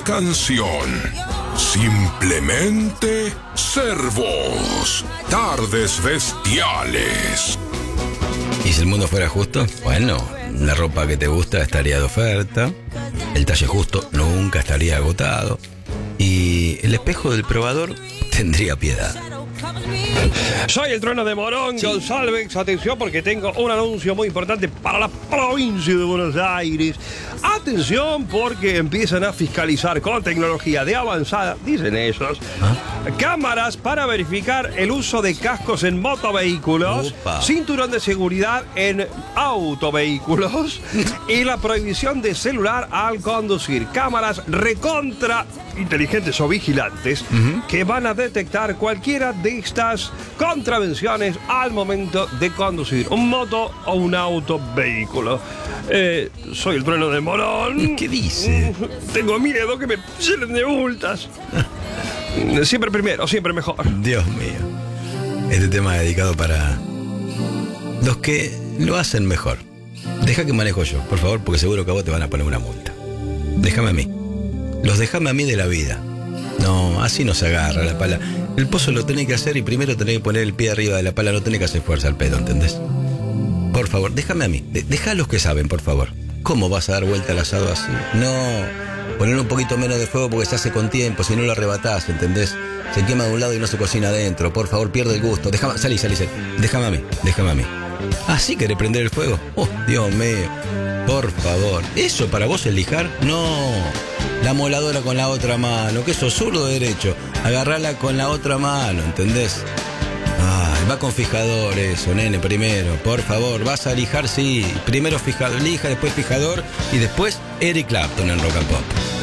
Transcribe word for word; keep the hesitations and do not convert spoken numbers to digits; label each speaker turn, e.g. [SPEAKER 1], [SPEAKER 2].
[SPEAKER 1] canción. Simplemente ser vos. Tardes bestiales.
[SPEAKER 2] ¿Y si el mundo fuera justo? Bueno, la ropa que te gusta estaría de oferta, el talle justo nunca estaría agotado y el espejo del probador tendría piedad.
[SPEAKER 3] Soy el trueno de Morón, sí. González. Atención porque tengo un anuncio muy importante para la provincia de Buenos Aires. Atención porque empiezan a fiscalizar con tecnología de avanzada, dicen ellos, ¿ah? cámaras para verificar el uso de cascos en motovehículos, Opa. cinturón de seguridad en autovehículos y la prohibición de celular al conducir. Cámaras recontra inteligentes o vigilantes uh-huh. que van a detectar cualquiera de estas contravenciones al momento de conducir un moto o un autovehículo. Eh, soy el trueno de Morón.
[SPEAKER 2] ¿Qué dice?
[SPEAKER 3] Tengo miedo que me llenen de multas. Siempre primero, siempre mejor.
[SPEAKER 2] Dios mío. Este tema es dedicado para los que lo hacen mejor. Deja que manejo yo, por favor, porque seguro que a vos te van a poner una multa. Déjame a mí. Los déjame a mí de la vida. No, así no se agarra la pala. El pozo lo tenés que hacer y primero tenés que poner el pie arriba de la pala. No tenés que hacer fuerza al pedo, ¿entendés? Por favor, déjame a mí. De- deja a los que saben, por favor. ¿Cómo vas a dar vuelta al asado así? No, poner un poquito menos de fuego porque se hace con tiempo, si no lo arrebatás, ¿entendés? Se quema de un lado y no se cocina adentro. Por favor, pierde el gusto. Déjame, salí, salí, salí. Déjame a mí, déjame a mí. ¿Ah, sí querés prender el fuego? Oh, Dios mío. Por favor. ¿Eso para vos es lijar? No. La moladora con la otra mano. ¿Qué sos, zurdo o derecho? Agarrala con la otra mano, ¿entendés? Ay, va con fijador eso, nene, primero. Por favor, vas a lijar, sí. Primero fijador, lija, después fijador y después Eric Clapton en Rock and Pop.